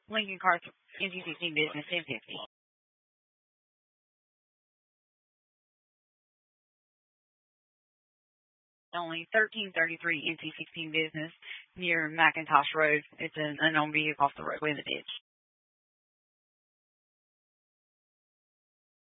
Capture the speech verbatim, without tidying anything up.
Lincoln Car N C sixteen Business ten fifty. Only thirteen thirty-three N C sixteen Business near McIntosh Road. It's an unknown vehicle off the roadway in the ditch.